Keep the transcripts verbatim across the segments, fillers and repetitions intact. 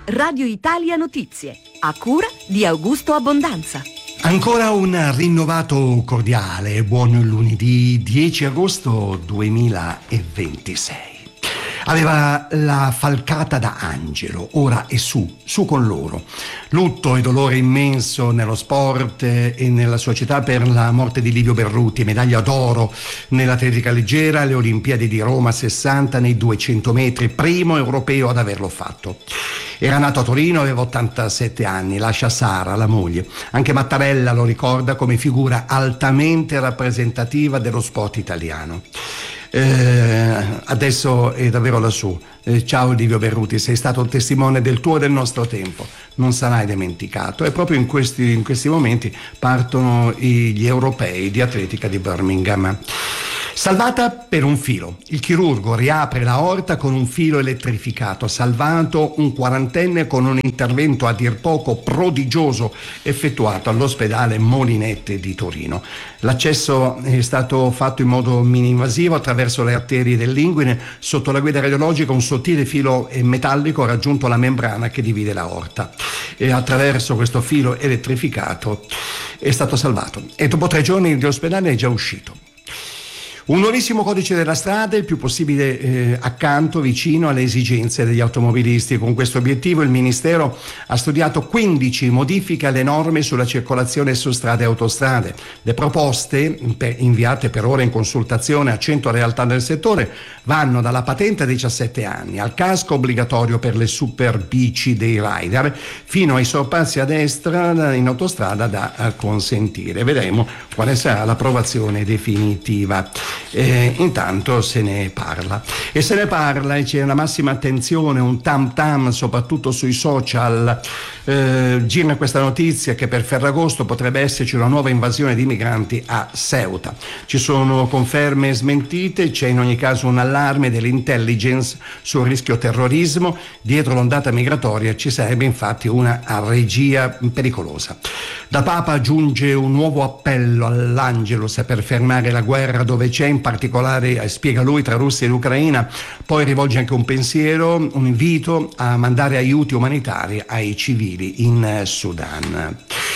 Radio Italia Notizie, a cura di Augusto Abbondanza. Ancora un rinnovato cordiale e buon lunedì dieci agosto duemilaventisei. Aveva la falcata da angelo, ora è su, su con loro. Lutto e dolore immenso nello sport e nella società per la morte di Livio Berruti, medaglia d'oro nell'atletica leggera alle Olimpiadi di Roma sessanta nei duecento metri, primo europeo ad averlo fatto. Era nato a Torino, aveva ottantasette anni, lascia Sara, la moglie. Anche Mattarella lo ricorda come figura altamente rappresentativa dello sport italiano. Eh, adesso è davvero lassù. Eh, ciao Livio Berruti, sei stato un testimone del tuo e del nostro tempo, non sarai dimenticato. E proprio in questi, in questi momenti partono gli europei di atletica di Birmingham. Salvata per un filo. Il chirurgo riapre l'aorta con un filo elettrificato. Salvato un quarantenne con un intervento a dir poco prodigioso effettuato all'ospedale Molinette di Torino. L'accesso è stato fatto in modo mini-invasivo attraverso le arterie dell'inguine. Sotto la guida radiologica un sottile filo metallico ha raggiunto la membrana che divide l'aorta. E attraverso questo filo elettrificato è stato salvato. E dopo tre giorni di ospedale è già uscito. Un nuovissimo codice della strada, il più possibile eh, accanto, vicino alle esigenze degli automobilisti. Con questo obiettivo il Ministero ha studiato quindici modifiche alle norme sulla circolazione su strade e autostrade. Le proposte, per, inviate per ora in consultazione a cento realtà del settore, vanno dalla patente a diciassette anni, al casco obbligatorio per le super bici dei rider, fino ai sorpassi a destra in autostrada da uh, consentire. Vedremo quale sarà l'approvazione definitiva. Eh, intanto se ne parla e se ne parla e c'è una massima attenzione, un tam tam soprattutto sui social. Eh, gira questa notizia che per Ferragosto potrebbe esserci una nuova invasione di migranti a Ceuta. Ci sono conferme smentite, c'è in ogni caso un allarme dell'intelligence sul rischio terrorismo. Dietro l'ondata migratoria ci sarebbe infatti una regia pericolosa. Da Papa giunge un nuovo appello all'Angelus per fermare la guerra dove c'è, in particolare, spiega lui, tra Russia e l'Ucraina. Poi rivolge anche un pensiero, un invito a mandare aiuti umanitari ai civili in Sudan.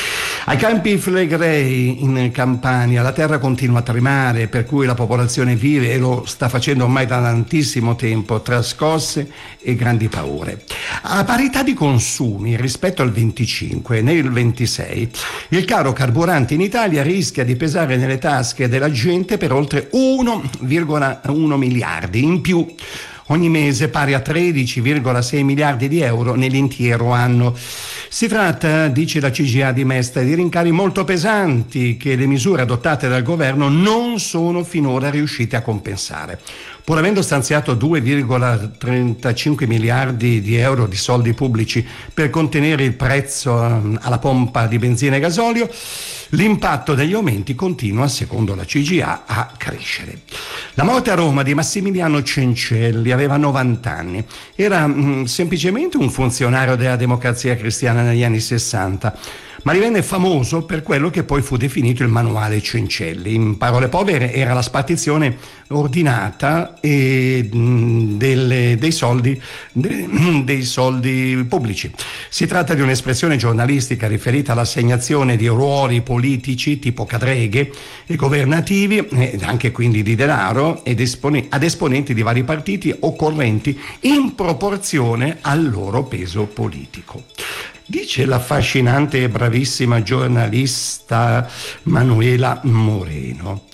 Ai campi Flegrei in Campania la terra continua a tremare, per cui la popolazione vive, e lo sta facendo ormai da tantissimo tempo, tra scosse e grandi paure. A parità di consumi rispetto al venticinque, nel ventisei il caro carburante in Italia rischia di pesare nelle tasche della gente per oltre uno virgola uno miliardi in più ogni mese, pari a tredici virgola sei miliardi di euro nell'intero anno. Si tratta, dice la C G A di Mestre, di rincari molto pesanti che le misure adottate dal governo non sono finora riuscite a compensare. Pur avendo stanziato due virgola trentacinque miliardi di euro di soldi pubblici per contenere il prezzo alla pompa di benzina e gasolio, l'impatto degli aumenti continua, secondo la C G A, a crescere. La morte a Roma di Massimiliano Cencelli, aveva novanta anni. Era mh, semplicemente un funzionario della Democrazia Cristiana negli anni sessanta, ma divenne famoso per quello che poi fu definito il manuale Cencelli. In parole povere era la spartizione ordinata e, mh, delle, dei, soldi, de, dei soldi pubblici. Si tratta di un'espressione giornalistica riferita all'assegnazione di ruoli politici tipo cadreghe e governativi, ed anche quindi di denaro, ed espone, ad esponenti di vari partiti occorrenti in proporzione al loro peso politico. Dice l'affascinante e bravissima giornalista Manuela Moreno.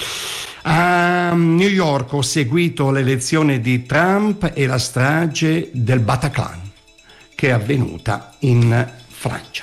A New York ho seguito l'elezione di Trump e la strage del Bataclan, che è avvenuta in Francia.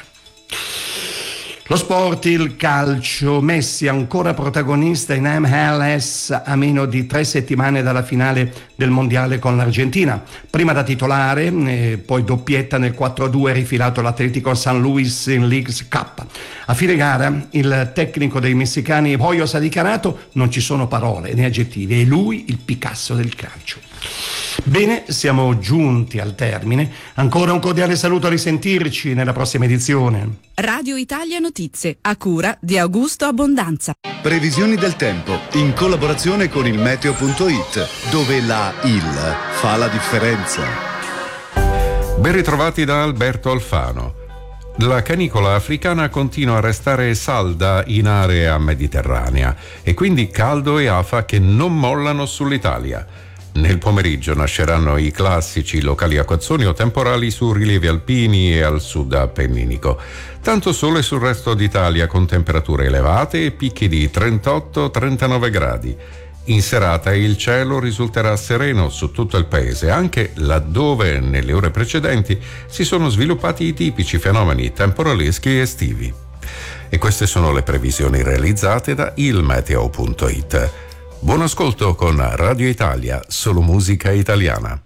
Lo sport, il calcio, Messi ancora protagonista in M L S a meno di tre settimane dalla finale del mondiale con l'Argentina. Prima da titolare, eh, poi doppietta nel quattro a due rifilato l'Atlético San Luis in Leagues Cup. A fine gara il tecnico dei messicani Hoyos ha dichiarato: non ci sono parole né aggettivi, è lui il Picasso del calcio. Bene, siamo giunti al termine. Ancora un cordiale saluto, a risentirci nella prossima edizione. Radio Italia Notizie, a cura di Augusto Abbondanza. Previsioni del tempo in collaborazione con il meteo punto it, dove la I L fa la differenza. Ben ritrovati da Alberto Alfano. La canicola africana continua a restare salda in area mediterranea e quindi caldo e afa che non mollano sull'Italia. Nel pomeriggio nasceranno i classici locali acquazzoni o temporali su rilievi alpini e al sud appenninico. Tanto sole sul resto d'Italia con temperature elevate e picchi di trentotto trentanove gradi. In serata il cielo risulterà sereno su tutto il paese, anche laddove nelle ore precedenti si sono sviluppati i tipici fenomeni temporaleschi estivi. E queste sono le previsioni realizzate da il meteo punto it. Buon ascolto con Radio Italia, solo musica italiana.